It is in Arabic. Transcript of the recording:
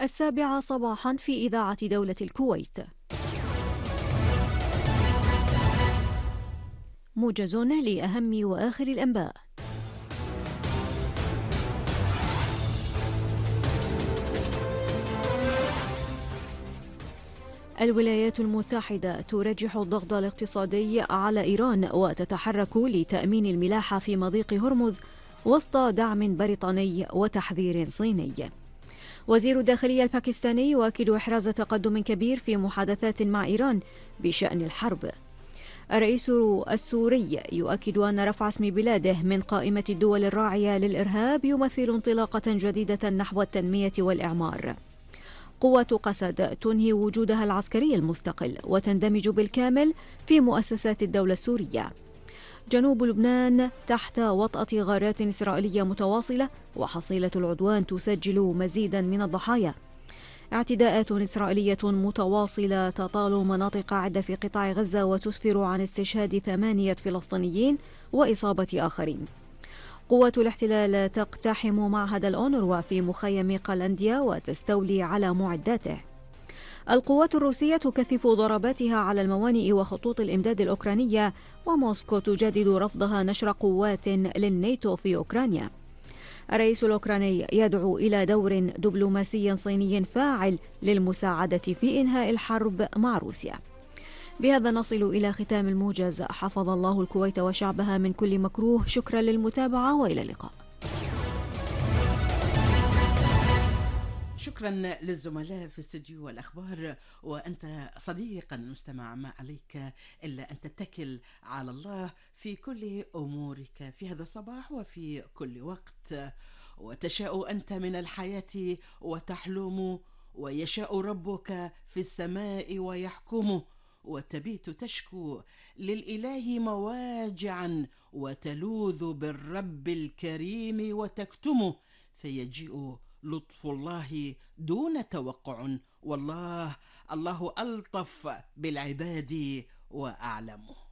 7 صباحا في إذاعة دولة الكويت. موجز لأهم وآخر الأنباء. الولايات المتحدة ترجح الضغط الاقتصادي على إيران وتتحرك لتأمين الملاحة في مضيق هرمز وسط دعم بريطاني وتحذير صيني. وزير الداخلية الباكستاني يؤكد إحراز تقدم كبير في محادثات مع إيران بشأن الحرب. الرئيس السوري يؤكد أن رفع اسم بلاده من قائمة الدول الراعية للإرهاب يمثل انطلاقة جديدة نحو التنمية والإعمار. قوة قسد تنهي وجودها العسكري المستقل وتندمج بالكامل في مؤسسات الدولة السورية. جنوب لبنان تحت وطأة غارات إسرائيلية متواصلة وحصيلة العدوان تسجل مزيدا من الضحايا. اعتداءات إسرائيلية متواصلة تطال مناطق عدة في قطاع غزة وتسفر عن استشهاد 8 فلسطينيين وإصابة آخرين. قوة الاحتلال تقتحم معهد الأونروا في مخيم قلنديا وتستولي على معداته. القوات الروسية تكثف ضرباتها على الموانئ وخطوط الإمداد الأوكرانية، وموسكو تجدد رفضها نشر قوات للناتو في أوكرانيا. الرئيس الأوكراني يدعو إلى دور دبلوماسي صيني فاعل للمساعدة في إنهاء الحرب مع روسيا. بهذا نصل إلى ختام الموجز. حفظ الله الكويت وشعبها من كل مكروه. شكرا للمتابعة وإلى اللقاء. شكرا للزملاء في استديو الأخبار. وأنت صديقا مستمع، ما عليك إلا أن تتكل على الله في كل أمورك في هذا الصباح وفي كل وقت. وتشاء أنت من الحياة وتحلم، ويشاء ربك في السماء ويحكم، وتبيت تشكو للإله مواجعا، وتلوذ بالرب الكريم وتكتمه، فيجيء لطف الله دون توقع، والله ألطف بالعباد وأعلمه.